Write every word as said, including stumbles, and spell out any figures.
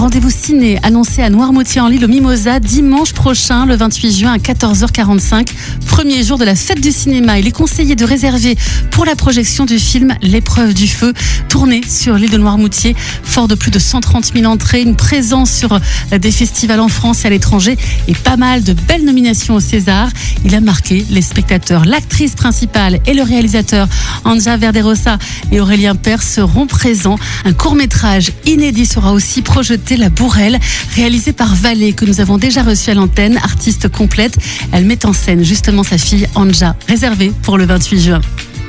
rendez-vous ciné annoncé à Noirmoutier-en-l'Île au Mimosa dimanche prochain, le vingt-huit juin à quatorze heures quarante-cinq. Premier jour de la fête du cinéma. Il est conseillé de réserver pour la projection du film L'épreuve du feu, tourné sur l'île de Noirmoutier. Fort de plus de cent trente mille entrées, une présence sur des festivals en France et à l'étranger et pas mal de belles nominations au César. Il a marqué les spectateurs. L'actrice principale et le réalisateur Anja Verderosa et Aurélien Père seront présents. Un court-métrage inédit sera aussi projeté, La Bourrelle, réalisé par Valé, que nous avons déjà reçu à l'antenne, artiste complète. Elle met en scène justement sa fille Anja, réservée pour le vingt-huit juin.